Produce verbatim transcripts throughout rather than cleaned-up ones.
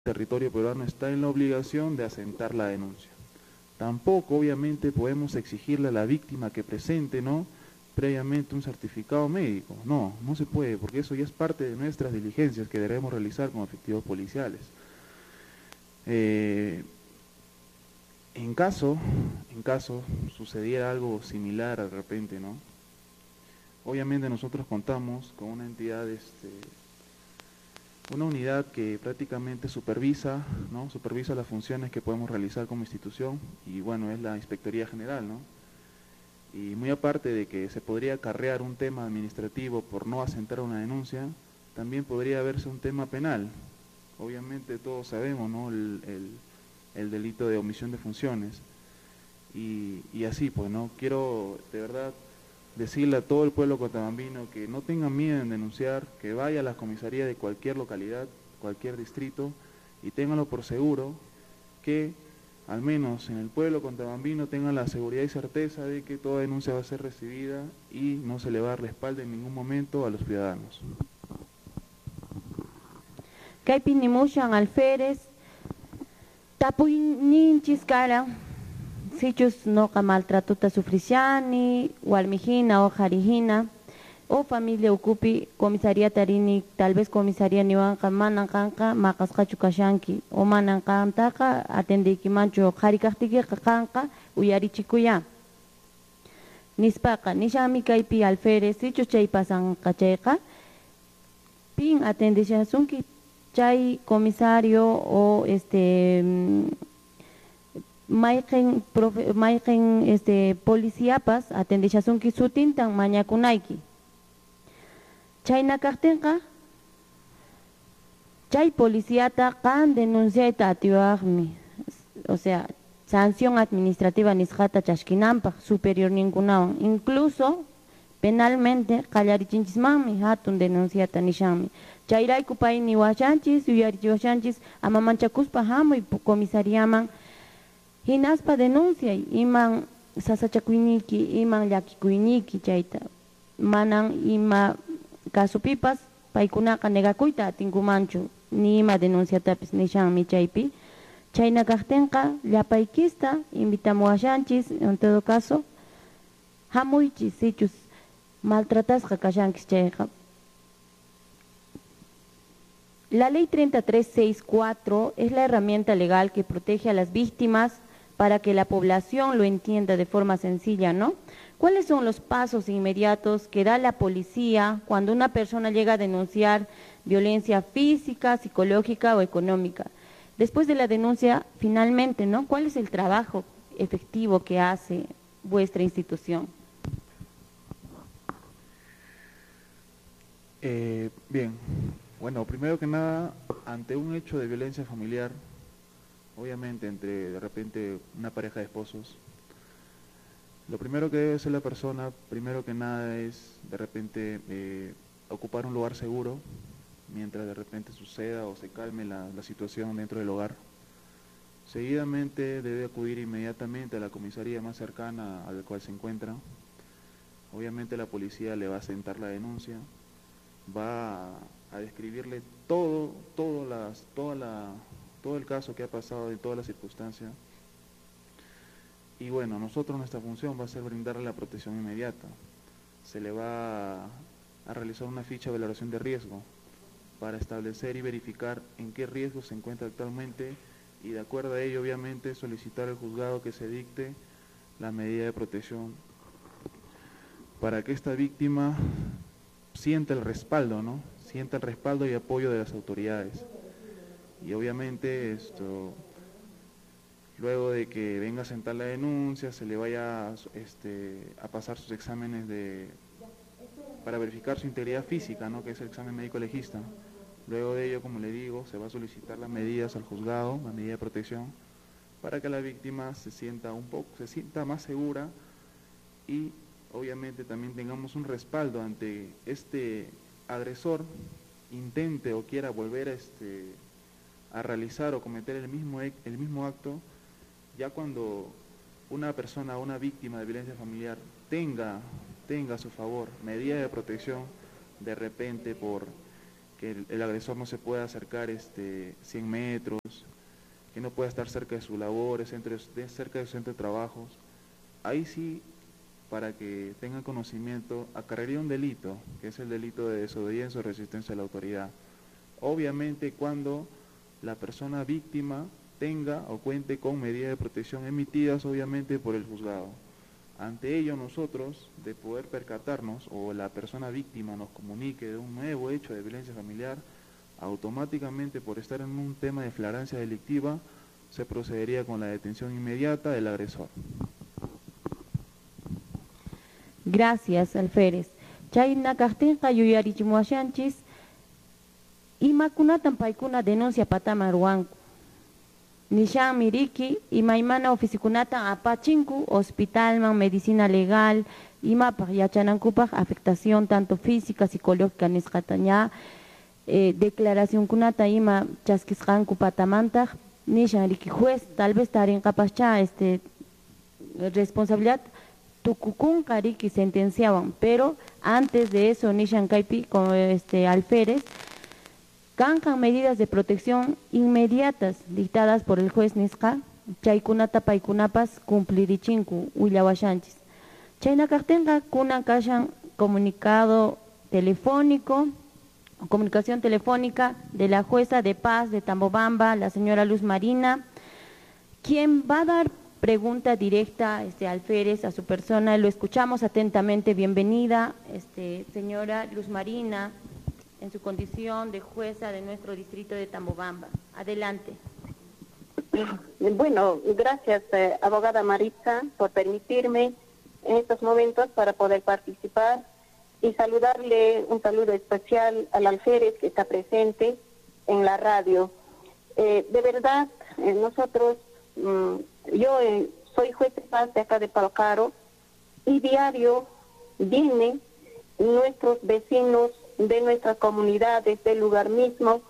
territorio peruano está en la obligación de asentar la denuncia. Tampoco, obviamente, podemos exigirle a la víctima que presente, ¿no?, previamente un certificado médico. No, no se puede, porque eso ya es parte de nuestras diligencias que debemos realizar como efectivos policiales. Eh, en caso, en caso sucediera algo similar de repente, ¿no?, obviamente nosotros contamos con una entidad, este, una unidad que prácticamente supervisa, ¿no?, supervisa las funciones que podemos realizar como institución, y bueno, es la Inspectoría General, ¿no? Y muy aparte de que se podría acarrear un tema administrativo por no asentar una denuncia, también podría verse un tema penal. Obviamente todos sabemos, ¿no?, el, el, el delito de omisión de funciones. Y, y así, pues, ¿no? Quiero de verdad decirle a todo el pueblo cotabambino que no tengan miedo en denunciar, que vaya a la comisaría de cualquier localidad, cualquier distrito, y ténganlo por seguro que al menos en el pueblo cotabambino tengan la seguridad y certeza de que toda denuncia va a ser recibida y no se le va a dar la espalda en ningún momento a los ciudadanos. Kaypi nimushan alférez, tapuninchis kara, sichus noqa maltratuta sufrishani, walmijina o jarijina, o familia ukupi comisaría tarini, tal vez comisaría niwanqa manan kanqa maqasqachu kashanki, o manan kantaqa atendiykimanchu qharikaqtikiqa kanqa uyarichikuya. Nispaqa nishami kaypi alférez, sichus chay pasanqa chayqa, pin atendishasunki chay comisario o este mayqin mayqin este policiapas atendishasunki sutintan mañakunayki. Chayna kaqtinqa chay policiata qan denunciayta atiwaqmi, o sea, sanción administrativa nisqata chashkinanpaq superior ninkunawan, incluso penalmente qallarichinchikmanmi hatun denunciata nishanmi. Chayrayku pay niwashanchis, uyarichiwashanchis, ama manchakuspa hamuy comisariaman, hinaspa denunciay, iman sasachakuyniki, iman llakikuyniki chayta, manan ima casupipas paykunaqa negakuyta atinkumanchu, ni ima denunciatapis nishanmi chaypi. Chayna kaqtinqa llapaykista invitamuwashanchis, en todo caso, hamuychis sichus maltratasqa kashankis chayqa. La ley treinta y tres sesenta y cuatro es la herramienta legal que protege a las víctimas para que la población lo entienda de forma sencilla, ¿no? ¿Cuáles son los pasos inmediatos que da la policía cuando una persona llega a denunciar violencia física, psicológica o económica? Después de la denuncia, finalmente, ¿no?, ¿cuál es el trabajo efectivo que hace vuestra institución? Eh, bien, bueno, primero que nada, ante un hecho de violencia familiar, obviamente entre de repente una pareja de esposos, lo primero que debe hacer la persona, primero que nada, es de repente eh, ocupar un lugar seguro, mientras de repente suceda o se calme la, la situación dentro del hogar. Seguidamente debe acudir inmediatamente a la comisaría más cercana a la cual se encuentra. Obviamente la policía le va a sentar la denuncia, va a, a describirle todo, todo, las, toda la, todo el caso que ha pasado y todas las circunstancias. Y bueno, nosotros nuestra función va a ser brindarle la protección inmediata. Se le va a, a realizar una ficha de valoración de riesgo para establecer y verificar en qué riesgo se encuentra actualmente y de acuerdo a ello, obviamente, solicitar al juzgado que se dicte la medida de protección para que esta víctima sienta el respaldo, ¿no? Sienta el respaldo y apoyo de las autoridades. Y obviamente esto, luego de que venga a sentar la denuncia, se le vaya este, a pasar sus exámenes de, para verificar su integridad física, ¿no?, que es el examen médico legista. Luego de ello, como le digo, se va a solicitar las medidas al juzgado, la medida de protección, para que la víctima se sienta un poco, se sienta más segura y obviamente también tengamos un respaldo ante este agresor intente o quiera volver a, este, a realizar o cometer el mismo, el mismo acto, ya cuando una persona, una víctima de violencia familiar tenga, tenga a su favor medida de protección, de repente por que el, el agresor no se pueda acercar este, cien metros, que no pueda estar cerca de sus labores, centro, de, cerca de su centro de trabajos, ahí sí, para que tengan conocimiento, acarrearía un delito, que es el delito de desobediencia o resistencia a la autoridad. Obviamente cuando la persona víctima tenga o cuente con medidas de protección emitidas obviamente por el juzgado. Ante ello nosotros, de poder percatarnos o la persona víctima nos comunique de un nuevo hecho de violencia familiar, automáticamente por estar en un tema de flagrancia delictiva, se procedería con la detención inmediata del agresor. Gracias, alférez. Chayna kastinqa yuyarichimuashanchis, imakunatan paykuna denuncia patama ruwanku. Nishan miriki, imaymana oficikunatan apachinku, hospitalman, medicina legal, imapaq yachanankupaq afectación tanto física, psicológica nisqataña, eh, declaración kunata ima chaskisqanku patamantaq, nishan riki juez, tal vez tarinqapascha este, responsabilidad, tukukunqa riki sentenciaban, pero antes de eso nishan kaypi, como este, alférez, cancan medidas de protección inmediatas dictadas por el juez Nisqa, chaykunata paykunapas cumplirichinku willawashanchis. Chayna kaqtinqa kunan kashan comunicado telefónico, comunicación telefónica de la jueza de paz de Tambobamba, la señora Luz Marina, quien va a dar pregunta directa este, alférez a su persona. Lo escuchamos atentamente. Bienvenida, este, señora Luz Marina, en su condición de jueza de nuestro distrito de Tambobamba. Adelante. Bueno, gracias, eh, abogada Maritza, por permitirme en estos momentos para poder participar y saludarle un saludo especial al alférez que está presente en la radio. Eh, de verdad, eh, nosotros, mm, yo eh, soy juez de paz de acá de Palcaro y diario vienen nuestros vecinos de nuestras comunidades, del lugar mismo.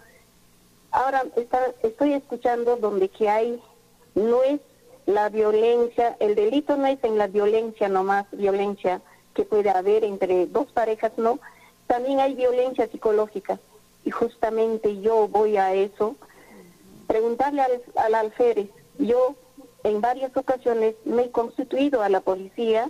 Ahora está, estoy escuchando donde que hay, no es la violencia, el delito no es en la violencia nomás, violencia que puede haber entre dos parejas, no, también hay violencia psicológica. Y justamente yo voy a eso, preguntarle al, al alférez. Yo en varias ocasiones me he constituido a la policía,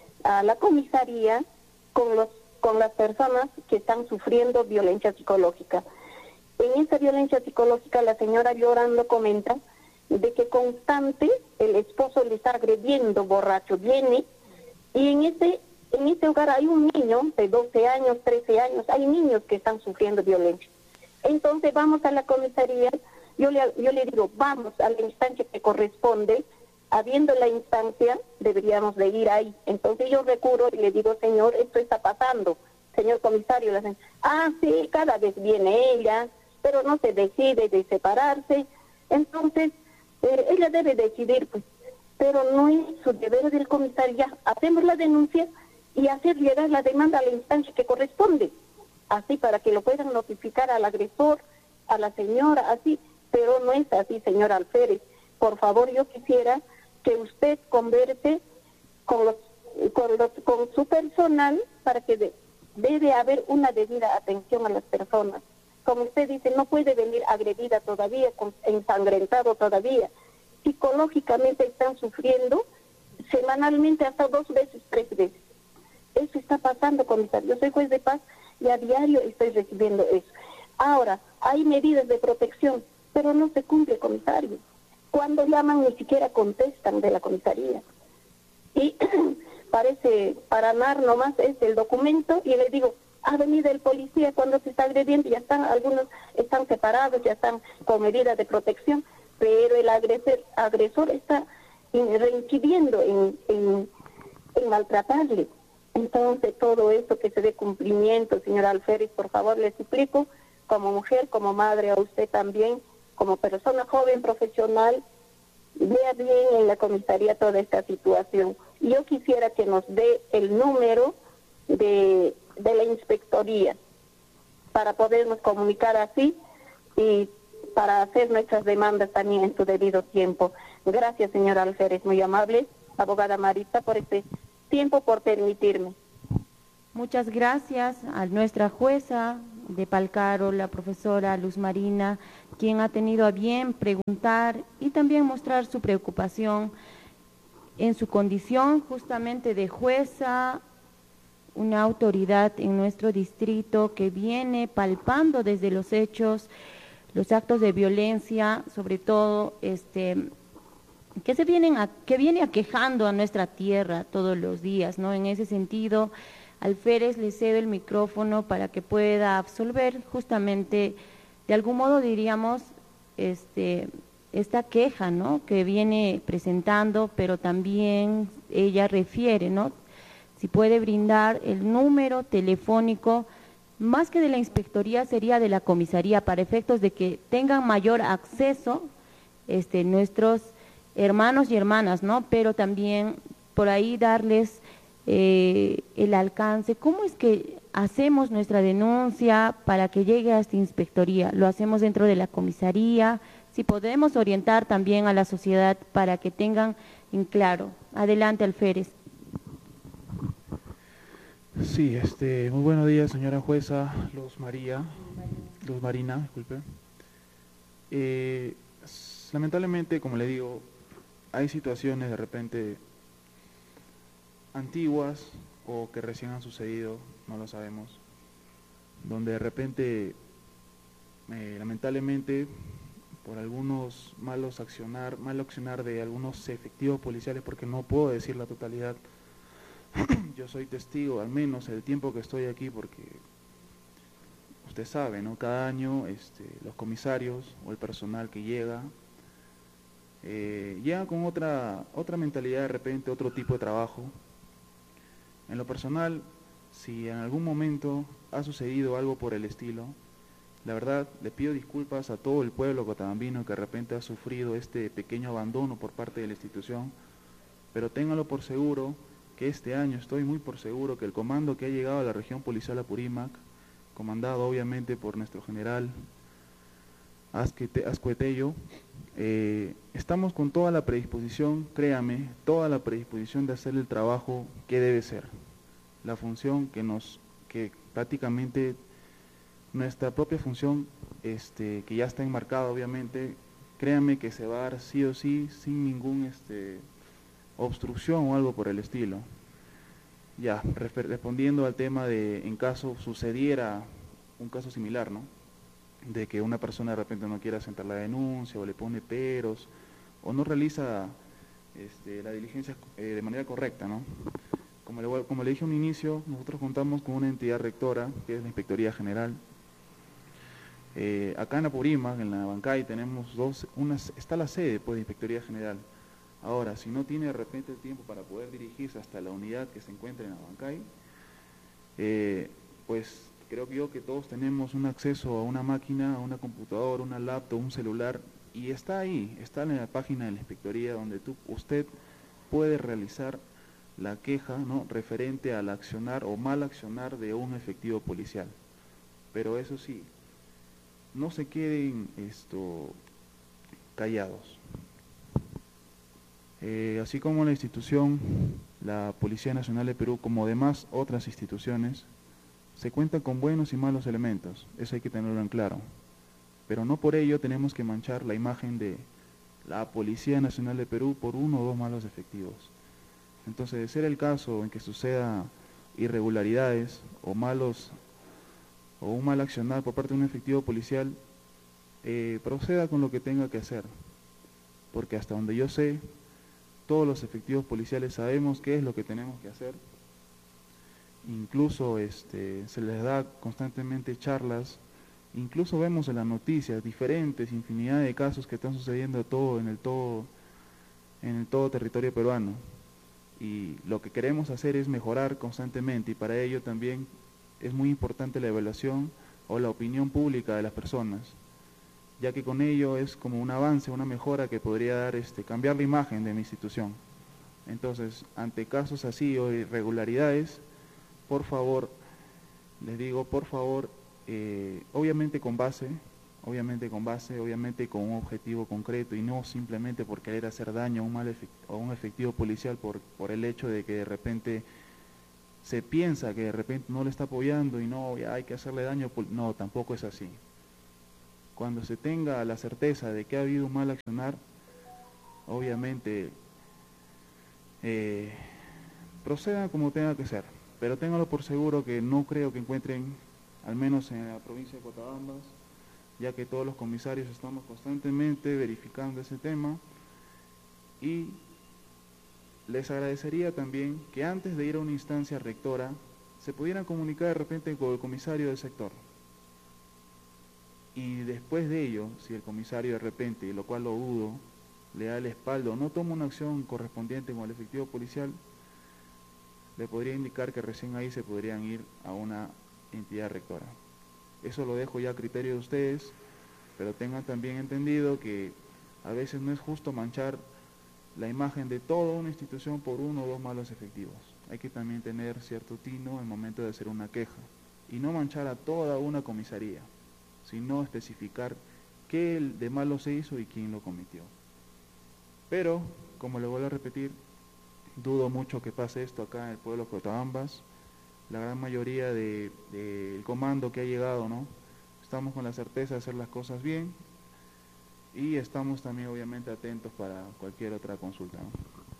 a la comisaría, con los con las personas que están sufriendo violencia psicológica. En esa violencia psicológica la señora llorando comenta de que constante el esposo le está agrediendo borracho, viene, y en ese, en ese hogar hay un niño de doce años, trece años, hay niños que están sufriendo violencia. Entonces vamos a la comisaría, yo le, yo le digo, vamos a la instancia que corresponde, habiendo la instancia, deberíamos de ir ahí. Entonces yo recurro y le digo, señor, esto está pasando, señor comisario. La señora, ah, sí, cada vez viene ella, pero no se decide de separarse. Entonces, eh, ella debe decidir, pues, pero no es su deber del comisario. Ya hacemos la denuncia y hacer llegar la demanda a la instancia que corresponde, así para que lo puedan notificar al agresor, a la señora, así, pero no es así, señor alférez. Por favor, yo quisiera que usted converse con, los, con, los, con su personal para que de, debe haber una debida atención a las personas. Como usted dice, no puede venir agredida todavía, con, ensangrentado todavía. Psicológicamente están sufriendo semanalmente hasta dos veces, tres veces. Eso está pasando, comisario. Yo soy juez de paz y a diario estoy recibiendo eso. Ahora, hay medidas de protección, pero no se cumple, comisario. Cuando llaman ni siquiera contestan de la comisaría. Y parece para nada nomás es el documento y le digo, ha venido el policía cuando se está agrediendo, ya están, algunos están separados, ya están con medidas de protección, pero el agresor, agresor está reincidiendo en, en, en maltratarle. Entonces todo eso que se dé cumplimiento, señor alférez, por favor le suplico, como mujer, como madre, a usted también, como persona joven, profesional, vea bien en la comisaría toda esta situación. Yo quisiera que nos dé el número de, de la inspectoría para podernos comunicar así y para hacer nuestras demandas también en su debido tiempo. Gracias, señora alférez, muy amable, abogada Marita, por este tiempo, por permitirme. Muchas gracias a nuestra jueza de Palcaro, la profesora Luz Marina, quien ha tenido a bien preguntar y también mostrar su preocupación en su condición justamente de jueza, una autoridad en nuestro distrito que viene palpando desde los hechos, los actos de violencia, sobre todo este que se vienen a, que viene aquejando a nuestra tierra todos los días, ¿no? En ese sentido, Alférez le cedo el micrófono para que pueda absolver justamente, de algún modo diríamos, este, esta queja, ¿no? Que viene presentando, pero también ella refiere, ¿no? Si puede brindar el número telefónico, más que de la inspectoría sería de la comisaría, para efectos de que tengan mayor acceso este, nuestros hermanos y hermanas, ¿no? Pero también por ahí darles eh, el alcance. ¿Cómo es que hacemos nuestra denuncia para que llegue a esta inspectoría? ¿Lo hacemos dentro de la comisaría? Si podemos orientar también a la sociedad para que tengan en claro. Adelante, Alférez. Sí, este, muy buenos días, señora jueza Luz María, Luz Marina, disculpe. Eh, lamentablemente, como le digo, hay situaciones de repente antiguas o que recién han sucedido, no lo sabemos, donde de repente, eh, lamentablemente, por algunos malos accionar, mal accionar de algunos efectivos policiales, porque no puedo decir la totalidad, yo soy testigo, al menos el tiempo que estoy aquí, porque usted sabe, ¿no? Cada año este, los comisarios o el personal que llega, eh, llega con otra, otra mentalidad de repente, otro tipo de trabajo. En lo personal, si en algún momento ha sucedido algo por el estilo, la verdad le pido disculpas a todo el pueblo cotabambino que de repente ha sufrido este pequeño abandono por parte de la institución, pero téngalo por seguro que este año estoy muy por seguro que el comando que ha llegado a la región policial Apurímac, comandado obviamente por nuestro general Azcuetello, eh, estamos con toda la predisposición, créame, toda la predisposición de hacer el trabajo que debe ser, la función que nos, que prácticamente nuestra propia función, este, que ya está enmarcada obviamente, créame que se va a dar sí o sí, sin ningún este, obstrucción o algo por el estilo. Ya, respondiendo al tema de en caso sucediera un caso similar, ¿no? De que una persona de repente no quiera sentar la denuncia o le pone peros o no realiza este, la diligencia eh, de manera correcta, ¿no? Como le, como le dije a un inicio, nosotros contamos con una entidad rectora, que es la Inspectoría General. Eh, acá en Apurímac, en la Bancay, tenemos dos, una, está la sede pues, de Inspectoría General. Ahora, si no tiene de repente el tiempo para poder dirigirse hasta la unidad que se encuentra en la Bancay, eh, pues creo que yo que todos tenemos un acceso a una máquina, a una computadora, una laptop, un celular, y está ahí, está en la página de la Inspectoría donde tú, usted puede realizar la queja, ¿no?, referente al accionar o mal accionar de un efectivo policial. Pero eso sí, no se queden esto, callados. Eh, así como la institución, la Policía Nacional de Perú, como demás otras instituciones, se cuenta con buenos y malos elementos, eso hay que tenerlo en claro. Pero no por ello tenemos que manchar la imagen de la Policía Nacional de Perú por uno o dos malos efectivos. Entonces, de ser el caso en que suceda irregularidades o malos o un mal accionar por parte de un efectivo policial, eh, proceda con lo que tenga que hacer, porque hasta donde yo sé, todos los efectivos policiales sabemos qué es lo que tenemos que hacer. Incluso este, se les da constantemente charlas, incluso vemos en las noticias diferentes, infinidad de casos que están sucediendo todo en el todo, en el todo territorio peruano. Y lo que queremos hacer es mejorar constantemente, y para ello también es muy importante la evaluación o la opinión pública de las personas, ya que con ello es como un avance, una mejora que podría dar, este, cambiar la imagen de mi institución. Entonces, ante casos así o irregularidades, por favor, les digo, por favor, eh, obviamente con base, obviamente con base, obviamente con un objetivo concreto y no simplemente por querer hacer daño a un, mal efect- a un efectivo policial por, por el hecho de que de repente se piensa que de repente no le está apoyando y no, ya hay que hacerle daño, no, tampoco es así. Cuando se tenga la certeza de que ha habido un mal accionar, obviamente eh, procedan como tenga que ser, pero ténganlo por seguro que no creo que encuentren, al menos en la provincia de Cotabambas, ya que todos los comisarios estamos constantemente verificando ese tema, y les agradecería también que antes de ir a una instancia rectora se pudieran comunicar de repente con el comisario del sector. Y después de ello, si el comisario de repente, y lo cual lo dudo, le da el espaldo, no toma una acción correspondiente con el efectivo policial, le podría indicar que recién ahí se podrían ir a una entidad rectora. Eso lo dejo ya a criterio de ustedes, pero tengan también entendido que a veces no es justo manchar la imagen de toda una institución por uno o dos malos efectivos. Hay que también tener cierto tino al momento de hacer una queja, y no manchar a toda una comisaría, sino especificar qué de malo se hizo y quién lo cometió. Pero, como le vuelvo a repetir, dudo mucho que pase esto acá en el pueblo de Cotabambas. La gran mayoría del de, de comando que ha llegado, ¿no? Estamos con la certeza de hacer las cosas bien, y estamos también obviamente atentos para cualquier otra consulta, ¿no?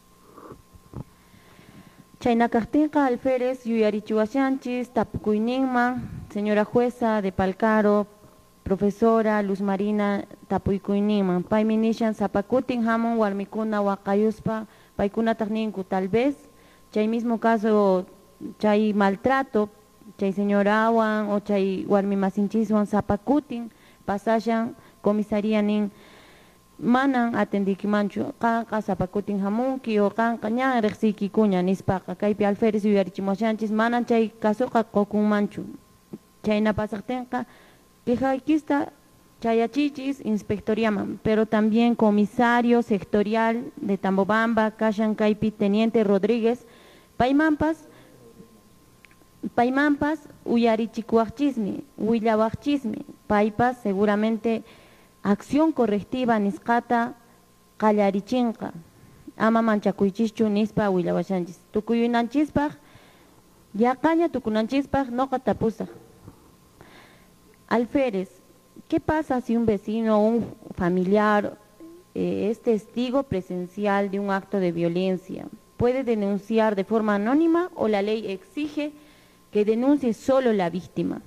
Chaynacastinqa alférez yuyarichiwashanchis tapukuyninman, señora jueza de Palcaro, profesora Luz Marina tapukuyninman, paymi nishan zapakutin hamun warmikuna waqayuspa paykunataq ninku tal vez chay mismo caso chay maltrato chay señorawan o chay warmi masinchiswan zapakutin pasashan comisaría nin manan atendikimanchu qanqa zapakutin hamunki o qanqa ñan riqsiykikuña nispaqa kaypi alférez yuyarichimushanchis manan chay kasuqa qukunmanchu chayna pasaqtinqa quejaykista chayachichis inspectoriaman, pero también comisario sectorial de Tambobamba kashan kaypi teniente Rodríguez paymampas paymampas uyarichikuwaqchismi willawaqchismi paypas seguramente acción correctiva nisqata qallarichinqa ama manchakuychischu nispa willawashanchis tukuyunanchispaq yaqaña tukunanchispaq noqa tapusaq. Alférez, ¿qué pasa si un vecino o un familiar eh, es testigo presencial de un acto de violencia? ¿Puede denunciar de forma anónima o la ley exige que denuncie solo la víctima?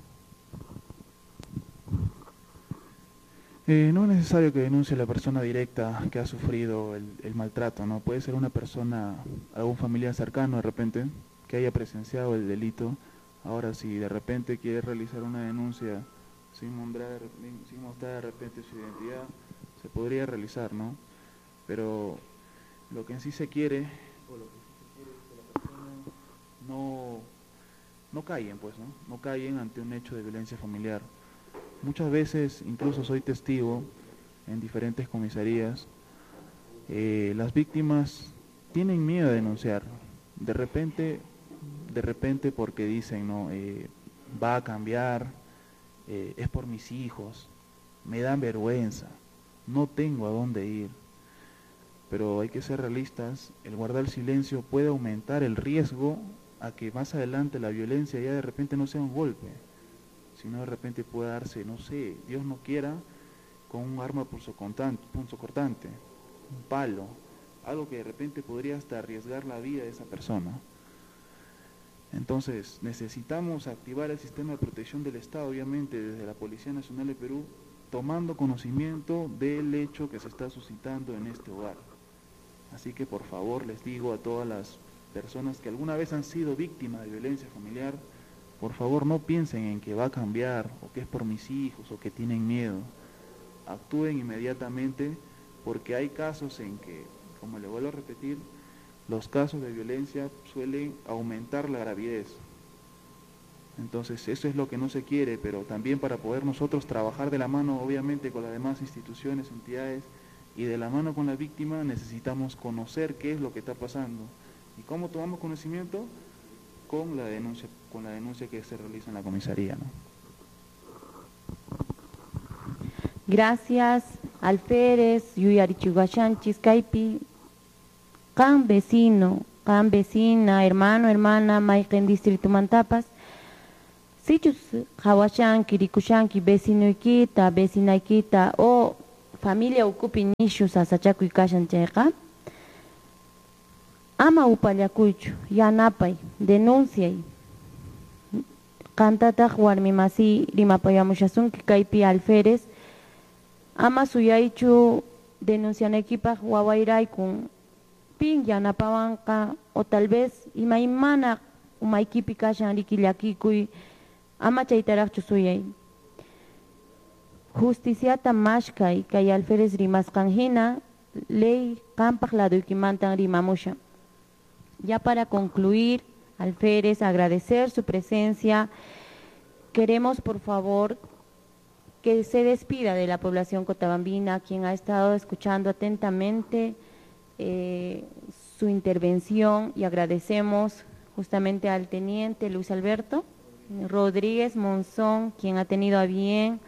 Eh, no es necesario que denuncie la persona directa que ha sufrido el, el maltrato, ¿no? Puede ser una persona, algún familiar cercano de repente, que haya presenciado el delito. Ahora, si de repente quiere realizar una denuncia sin mostrar, sin mostrar de repente su identidad, se podría realizar, ¿no? Pero lo que en sí se quiere, o lo que se quiere es que la persona no, no callen, pues, ¿no? No callen ante un hecho de violencia familiar. Muchas veces, incluso soy testigo en diferentes comisarías, eh, las víctimas tienen miedo de denunciar. De repente, de repente porque dicen, no, eh, va a cambiar, eh, es por mis hijos, me dan vergüenza, no tengo a dónde ir. Pero hay que ser realistas, el guardar silencio puede aumentar el riesgo a que más adelante la violencia ya de repente no sea un golpe, sino de repente puede darse, no sé, Dios no quiera, con un arma punzocortante, un palo, algo que de repente podría hasta arriesgar la vida de esa persona. Entonces, necesitamos activar el sistema de protección del Estado, obviamente, desde la Policía Nacional de Perú, tomando conocimiento del hecho que se está suscitando en este hogar. Así que, por favor, les digo a todas las personas que alguna vez han sido víctimas de violencia familiar, por favor, no piensen en que va a cambiar, o que es por mis hijos, o que tienen miedo. Actúen inmediatamente, porque hay casos en que, como le vuelvo a repetir, los casos de violencia suelen aumentar la gravidez. Entonces, eso es lo que no se quiere, pero también para poder nosotros trabajar de la mano, obviamente, con las demás instituciones, entidades, y de la mano con la víctima, necesitamos conocer qué es lo que está pasando. ¿Y cómo tomamos conocimiento? Con la denuncia, con la denuncia que se realiza en la comisaría, ¿no? Gracias, alférez, yuyarichihuashanchis, kaypi, kan vecino, can vecina, hermano, hermana, maiquen distrito mantapas, sichus hawashanki, rikushanki, vecinoykita, vecinaykita, o familia ukupi nishus asachakuy kashan chayqa, ama upallakuychu, yanapay, denunciay. Kantataq warmi masi rimapayamushasunki kaypi alférez, ama suyaychu denuncianaykipaq wawayrayku pin yanapawanqa o tal vez imaymana umaykipi kashan riki llakikuy ama chaytaraqchu suyay. Justiciata mashkay kay alférez rimasqan hina ley qampaq laduykimantan rimamusha. Ya para concluir, alférez, agradecer su presencia. Queremos, por favor, que se despida de la población cotabambina, quien ha estado escuchando atentamente eh, su intervención, y agradecemos justamente al teniente Luis Alberto Rodríguez Monzón, quien ha tenido a bien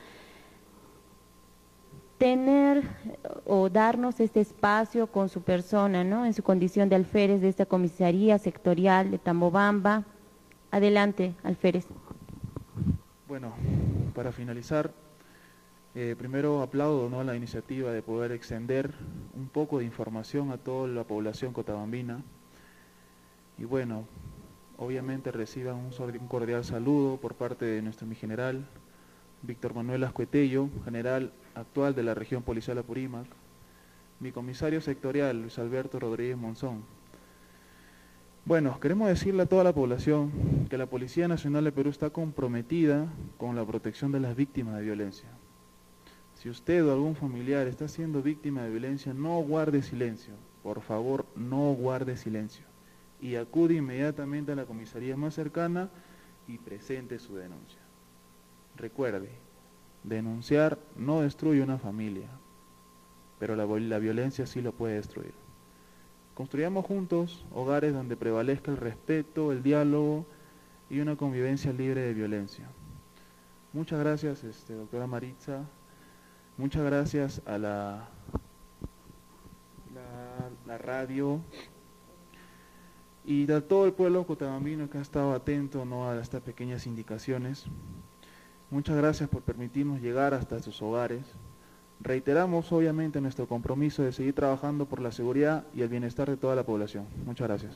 tener o darnos este espacio con su persona, ¿no? En su condición de alférez de esta comisaría sectorial de Tambobamba. Adelante, alférez. Bueno, para finalizar, eh, primero aplaudo, ¿no?, la iniciativa de poder extender un poco de información a toda la población cotabambina. Y bueno, obviamente reciban un, un cordial saludo por parte de nuestro mi general, Víctor Manuel Ascuetello, general actual de la región policial Apurímac, mi comisario sectorial, Luis Alberto Rodríguez Monzón. Bueno, queremos decirle a toda la población que la Policía Nacional de Perú está comprometida con la protección de las víctimas de violencia. Si usted o algún familiar está siendo víctima de violencia, no guarde silencio, por favor, no guarde silencio, y acude inmediatamente a la comisaría más cercana y presente su denuncia. Recuerde, denunciar no destruye una familia, pero la, la violencia sí lo puede destruir. Construyamos juntos hogares donde prevalezca el respeto, el diálogo y una convivencia libre de violencia. Muchas gracias, este, doctora Maritza. Muchas gracias a la, la, la radio y a todo el pueblo cotabambino que ha estado atento, ¿no?, a estas pequeñas indicaciones. Muchas gracias por permitirnos llegar hasta sus hogares. Reiteramos obviamente nuestro compromiso de seguir trabajando por la seguridad y el bienestar de toda la población. Muchas gracias.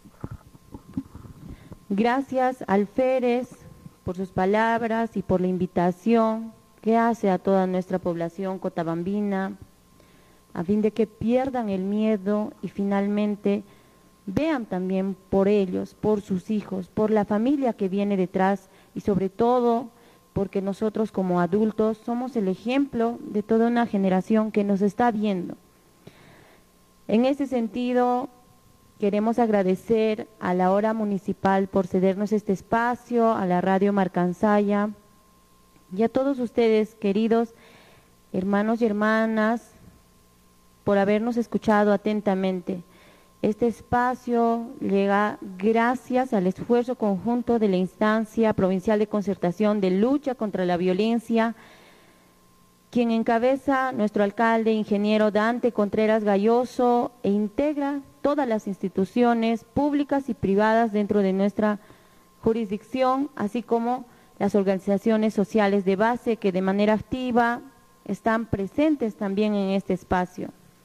Gracias, alférez, por sus palabras y por la invitación que hace a toda nuestra población cotabambina, a fin de que pierdan el miedo y finalmente vean también por ellos, por sus hijos, por la familia que viene detrás y sobre todo porque nosotros como adultos somos el ejemplo de toda una generación que nos está viendo. En ese sentido, queremos agradecer a la hora municipal por cedernos este espacio, a la radio Marcansaya y a todos ustedes, queridos hermanos y hermanas, por habernos escuchado atentamente. Este espacio llega gracias al esfuerzo conjunto de la Instancia Provincial de Concertación de Lucha contra la Violencia, quien encabeza nuestro alcalde, ingeniero Dante Contreras Galloso, e integra todas las instituciones públicas y privadas dentro de nuestra jurisdicción, así como las organizaciones sociales de base que de manera activa están presentes también en este espacio.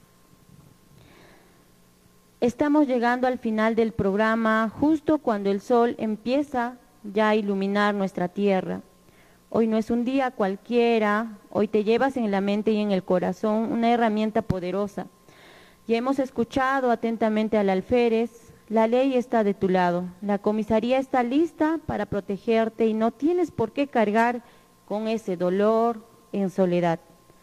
Estamos llegando al final del programa, justo cuando el sol empieza ya a iluminar nuestra tierra. Hoy no es un día cualquiera, hoy te llevas en la mente y en el corazón una herramienta poderosa. Ya hemos escuchado atentamente al alférez, la ley está de tu lado, la comisaría está lista para protegerte y no tienes por qué cargar con ese dolor en soledad.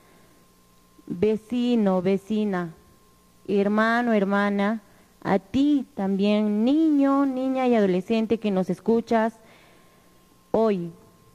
Vecino, vecina, hermano, hermana, a ti también, niño, niña y adolescente que nos escuchas hoy.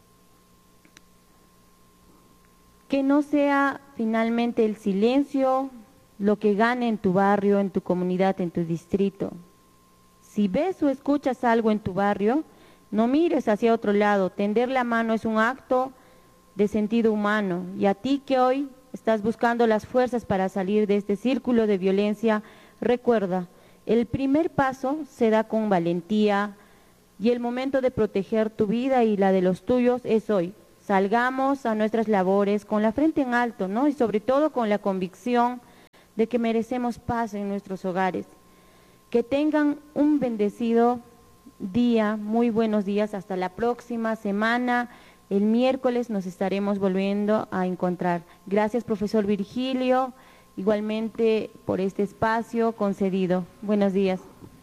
Que no sea finalmente el silencio lo que gane en tu barrio, en tu comunidad, en tu distrito. Si ves o escuchas algo en tu barrio, no mires hacia otro lado. Tender la mano es un acto de sentido humano. Y a ti que hoy estás buscando las fuerzas para salir de este círculo de violencia, recuerda, El primer paso se da con valentía y el momento de proteger tu vida y la de los tuyos es hoy. Salgamos a nuestras labores con la frente en alto, ¿no? Y sobre todo con la convicción de que merecemos paz en nuestros hogares. Que tengan un bendecido día, muy buenos días, hasta la próxima semana. El miércoles nos estaremos volviendo a encontrar. Gracias, profesor Virgilio, igualmente por este espacio concedido. Buenos días.